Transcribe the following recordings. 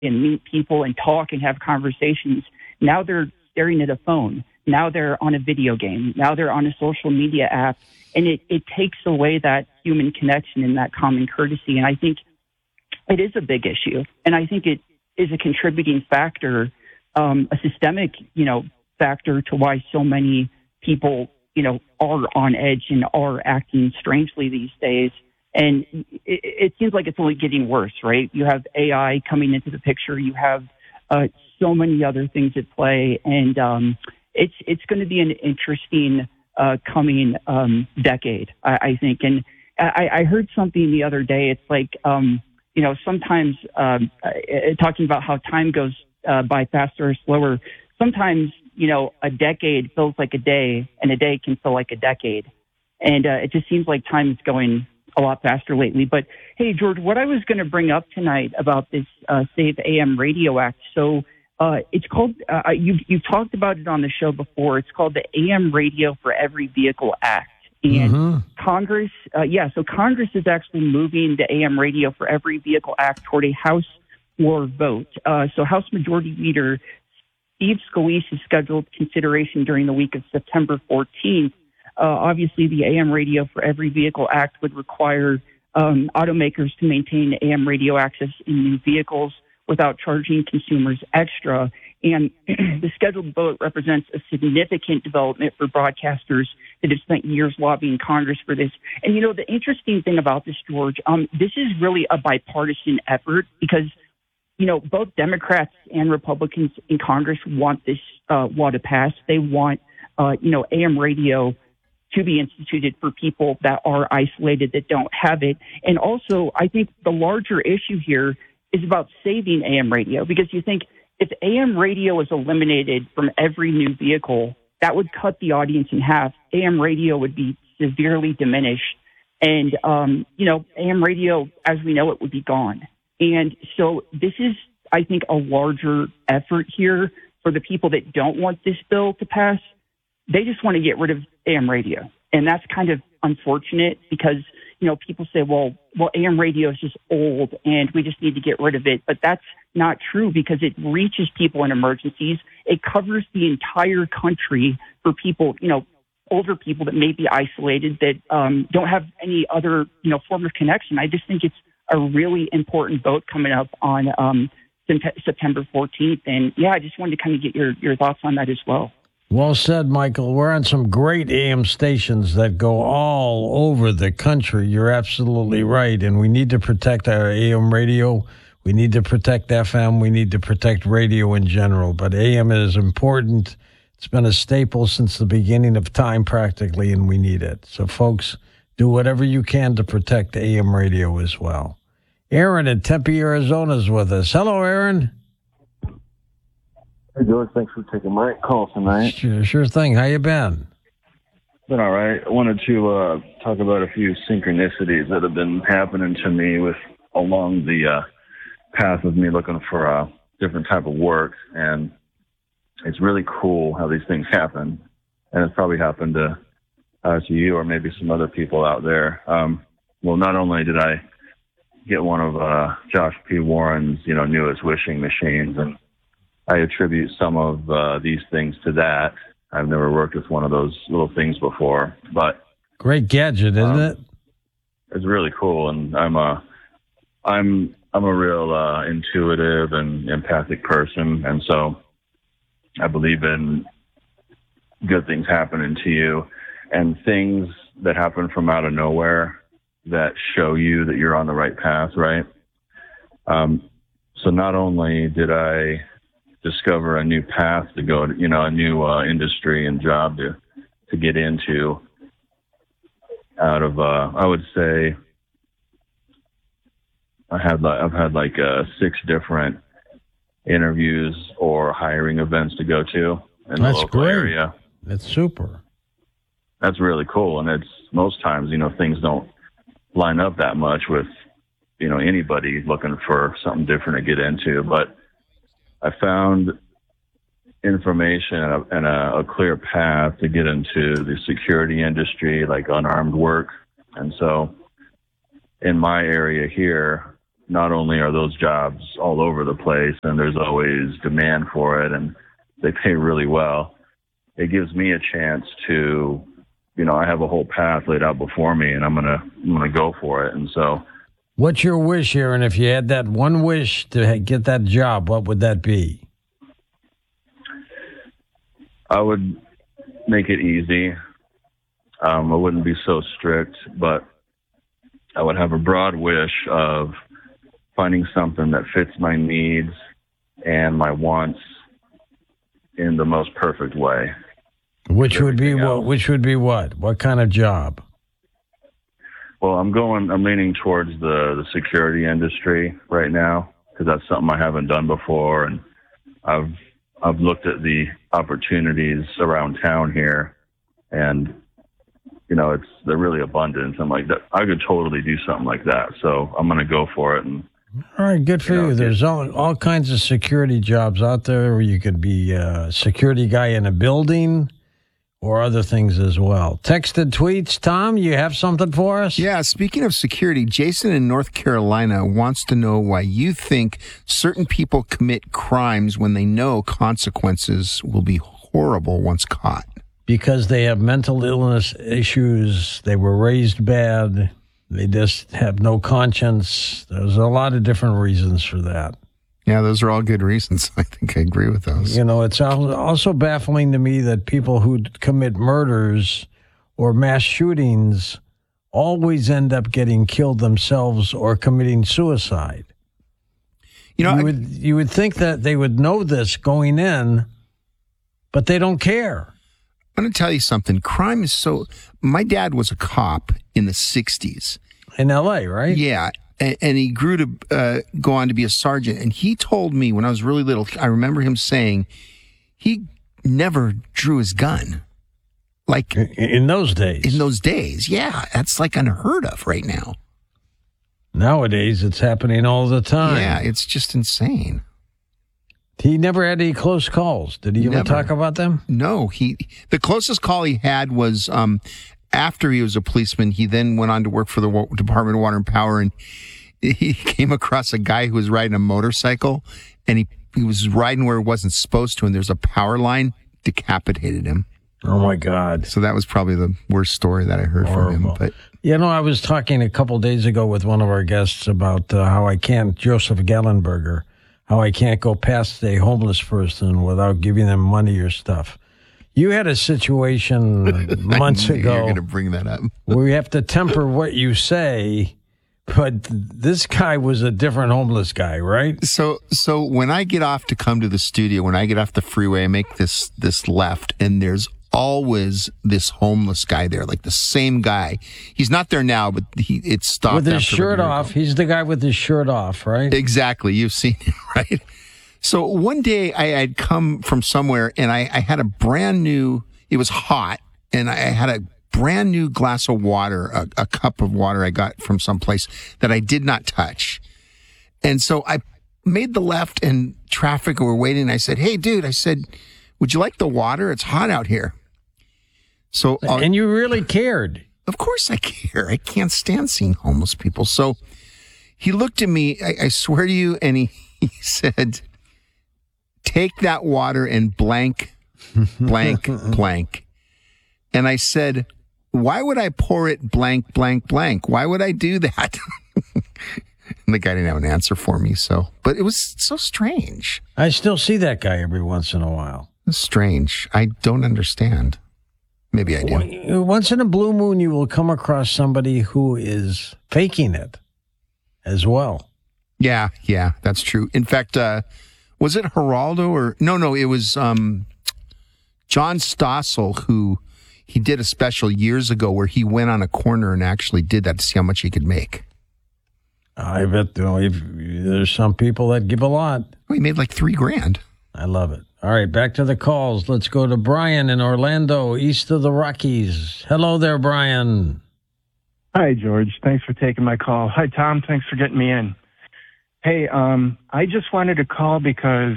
and meet people and talk and have conversations. Now they're staring at a phone. Now they're on a video game. Now they're on a social media app. And it takes away that human connection and that common courtesy. And I think it is a big issue. And I think it is a contributing factor, a systemic, factor to why so many people, are on edge and are acting strangely these days. And it seems like it's only getting worse, right? You have AI coming into the picture. You have so many other things at play. And it's going to be an interesting coming decade, I think. And I heard something the other day. It's like, sometimes talking about how time goes by faster or slower. Sometimes, a decade feels like a day, and a day can feel like a decade. And it just seems like time is going a lot faster lately. But hey, George, what I was going to bring up tonight about this Save AM Radio Act. So it's called, you've talked about it on the show before. It's called the AM Radio for Every Vehicle Act. And Congress, so Congress is actually moving the AM Radio for Every Vehicle Act toward a House floor vote. So House Majority Leader Steve Scalise has scheduled consideration during the week of September 14th. Obviously, the AM Radio for Every Vehicle Act would require automakers to maintain AM radio access in new vehicles without charging consumers extra. And the scheduled vote represents a significant development for broadcasters that have spent years lobbying Congress for this. And, the interesting thing about this, George, this is really a bipartisan effort because, both Democrats and Republicans in Congress want this law to pass. They want, AM radio to be instituted for people that are isolated, that don't have it. And also, I think the larger issue here is about saving AM radio, because you think if AM radio is eliminated from every new vehicle, that would cut the audience in half. AM radio would be severely diminished. And, AM radio, as we know it, would be gone. And so this is, I think, a larger effort here for the people that don't want this bill to pass. They just want to get rid of AM radio. And that's kind of unfortunate because, people say, well, AM radio is just old and we just need to get rid of it. But that's not true because it reaches people in emergencies. It covers the entire country for people, older people that may be isolated, that don't have any other, form of connection. I just think it's a really important vote coming up on September 14th. And, I just wanted to kind of get your thoughts on that as well. Well said, Michael. We're on some great AM stations that go all over the country. You're absolutely right. And we need to protect our AM radio. We need to protect FM. We need to protect radio in general. But AM is important. It's been a staple since the beginning of time practically, and we need it. So, folks, do whatever you can to protect AM radio as well. Aaron in Tempe, Arizona is with us. Hello, Aaron. Hey, George. Thanks for taking my call tonight. Sure thing. How you been? Been all right. I wanted to talk about a few synchronicities that have been happening to me along the path of me looking for a different type of work. And it's really cool how these things happen. And it's probably happened to you or maybe some other people out there. Well, not only did I get one of Josh P. Warren's, newest wishing machines, and I attribute some of these things to that. I've never worked with one of those little things before, but great gadget, isn't it? It's really cool, and I'm a real intuitive and empathic person, and so I believe in good things happening to you and things that happen from out of nowhere that show you that you're on the right path, right? So not only did I discover a new path to go to, a new industry and job to get into out of, I would say I've had like 6 different interviews or hiring events to go to in the local area. That's super. That's really cool. And it's most times, things don't line up that much with, anybody looking for something different to get into. But I found information and a clear path to get into the security industry, like unarmed work. And so in my area here, not only are those jobs all over the place and there's always demand for it and they pay really well, it gives me a chance to, I have a whole path laid out before me, and I'm gonna go for it. And so, what's your wish, Aaron? If you had that one wish to get that job, what would that be? I would make it easy. I wouldn't be so strict, but I would have a broad wish of finding something that fits my needs and my wants in the most perfect way. Which would be what? Which would be what? What kind of job? Well, I'm leaning towards the security industry right now because that's something I haven't done before, and I've looked at the opportunities around town here, and they're really abundant. I'm like, I could totally do something like that, so I'm going to go for it. And all right, good for you. There's all kinds of security jobs out there where you could be a security guy in a building or other things as well. Texted tweets. Tom, you have something for us? Yeah, speaking of security, Jason in North Carolina wants to know why you think certain people commit crimes when they know consequences will be horrible once caught. Because they have mental illness issues, they were raised bad, they just have no conscience. There's a lot of different reasons for that. Yeah, those are all good reasons. I think I agree with those. It's also baffling to me that people who commit murders or mass shootings always end up getting killed themselves or committing suicide. You would think that they would know this going in, but they don't care. I'm going to tell you something. Crime is my dad was a cop in the 60s. In L.A., right? Yeah. And he grew to go on to be a sergeant. And he told me when I was really little, I remember him saying he never drew his gun. Like in those days. In those days, yeah. That's like unheard of right now. Nowadays, it's happening all the time. Yeah, it's just insane. He never had any close calls. Did he ever talk about them? No. The closest call he had was after he was a policeman. He then went on to work for the Department of Water and Power, and he came across a guy who was riding a motorcycle, and he was riding where it wasn't supposed to, and there's a power line, decapitated him. Oh, my God. So that was probably the worst story that I heard from him. But I was talking a couple of days ago with one of our guests about Joseph Gallenberger, how I can't go past a homeless person without giving them money or stuff. You had a situation months ago. You're going to bring that up. Where you have to temper what you say, but this guy was a different homeless guy, right? So when I get off to come to the studio, when I get off the freeway, I make this left, and there's always this homeless guy there, like the same guy. He's not there now, but it's stopped with his shirt off. He's the guy with his shirt off, right? Exactly. You've seen him, right? So one day I'd come from somewhere and I had a brand new, it was hot, and I had a brand new glass of water, a cup of water I got from someplace that I did not touch. And so I made the left, and traffic were waiting. I said, "Hey, dude," I said, "would you like the water? It's hot out here." So, and you really cared. Of course I care. I can't stand seeing homeless people. So he looked at me, I swear to you, and he said, "Take that water and blank, blank, blank." And I said, "Why would I pour it blank, blank, blank? Why would I do that?" And the guy didn't have an answer for me. But it was so strange. I still see that guy every once in a while. It's strange. I don't understand. Maybe I do. Once in a blue moon, you will come across somebody who is faking it as well. Yeah, that's true. In fact, was it Geraldo or no? It was John Stossel, who he did a special years ago where he went on a corner and actually did that to see how much he could make. I bet there's some people that give a lot. Well, he made like $3,000. I love it. All right, back to the calls. Let's go to Brian in Orlando, east of the Rockies. Hello there, Brian. Hi, George. Thanks for taking my call. Hi, Tom. Thanks for getting me in. Hey, I just wanted to call because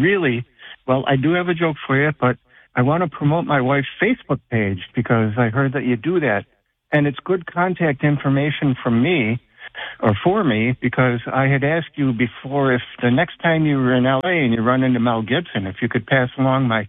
I do have a joke for you, but I want to promote my wife's Facebook page because I heard that you do that. And it's good contact information from me or for me, because I had asked you before if the next time you were in L.A. and you run into Mel Gibson, if you could pass along my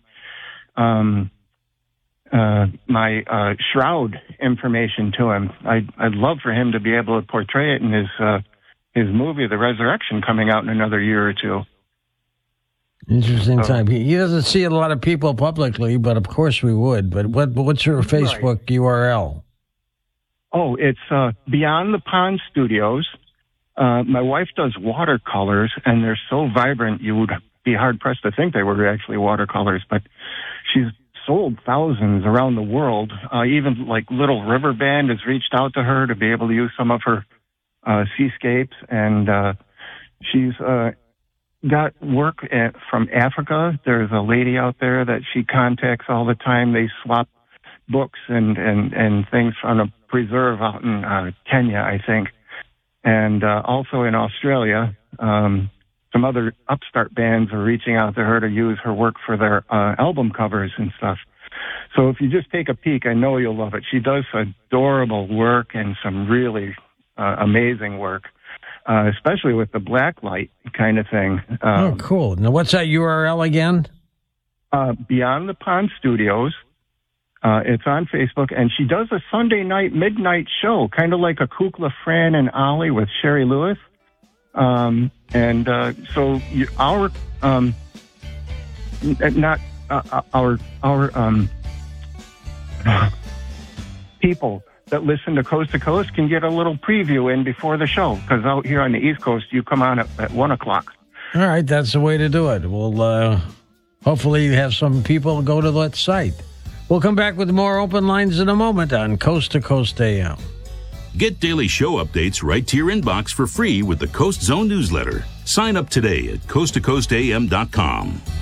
shroud information to him. I'd love for him to be able to portray it in his movie, The Resurrection, coming out in another year or two. Interesting time. He doesn't see a lot of people publicly, but of course we would. But what's your Facebook URL? Oh, it's Beyond the Pond Studios. My wife does watercolors, and they're so vibrant you would be hard-pressed to think they were actually watercolors, but she's sold thousands around the world. Even like Little River Band has reached out to her to be able to use some of her seascapes, and she's got work from Africa. There's a lady out there that she contacts all the time. They swap books and things on a preserve out in Kenya, I think, and also in Australia. Some other upstart bands are reaching out to her to use her work for their album covers and stuff. So if you just take a peek, I know you'll love it. She does adorable work and some really amazing work, especially with the black light kind of thing. Oh, cool. Now, what's that URL again? Beyond the Pond Studios. It's on Facebook, and she does a Sunday night midnight show, kind of like a Kukla, Fran, and Ollie with Sherry Lewis. So our people that listen to Coast can get a little preview in before the show, because out here on the East Coast, you come on at 1 o'clock. All right, that's the way to do it. We'll hopefully have some people go to that site. We'll come back with more open lines in a moment on Coast to Coast AM. Get daily show updates right to your inbox for free with the Coast Zone newsletter. Sign up today at coasttocoastam.com.